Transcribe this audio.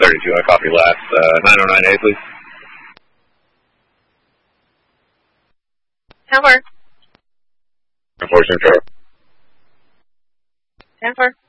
32, I copy last. 909A, please. 10-4. 10-4, 10-4.